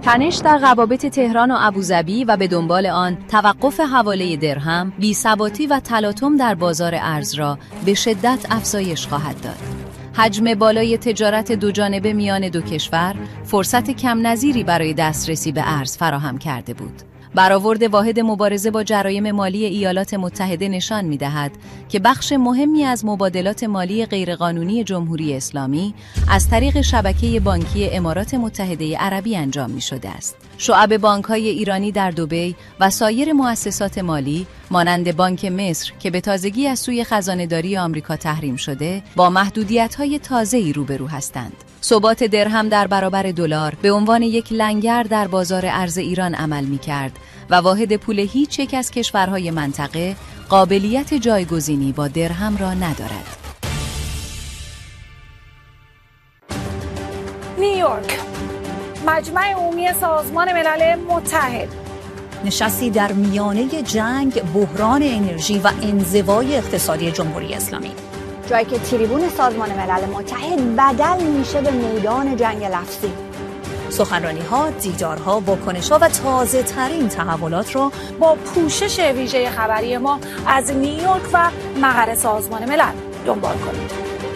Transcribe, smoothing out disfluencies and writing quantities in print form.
تنش در روابط تهران و ابوظبی و به دنبال آن توقف حواله درهم، بی‌ثباتی و تلاطم در بازار ارز را به شدت افزایش خواهد داد. حجم بالای تجارت دوجانبه میان دو کشور فرصت کم نظیری برای دسترسی به ارز فراهم کرده بود. برآورد واحد مبارزه با جرایم مالی ایالات متحده نشان می‌دهد که بخش مهمی از مبادلات مالی غیرقانونی جمهوری اسلامی از طریق شبکه بانکی امارات متحده عربی انجام می‌شده است. شعب بانک‌های ایرانی در دبی و سایر مؤسسات مالی مانند بانک مصر که به تازگی از سوی خزانه‌داری آمریکا تحریم شده، با محدودیت‌های تازه‌ای روبرو هستند. ثبات درهم در برابر دلار به عنوان یک لنگر در بازار ارز ایران عمل می‌کرد و واحد پول هیچ یک از کشورهای منطقه قابلیت جایگزینی با درهم را ندارد. نیویورک، مجمع عمومی سازمان ملل متحد. نشستی در میانه جنگ، بحران انرژی و انزوای اقتصادی جمهوری اسلامی. جایی که تریبون سازمان ملل متحد بدل میشه به میدان جنگ لفظی. سخنرانی‌ها، دیدارها، واکنش‌ها و تازه‌ترین تحولات را با پوشش ویژه خبری ما از نیویورک و مقر سازمان ملل دنبال کنید.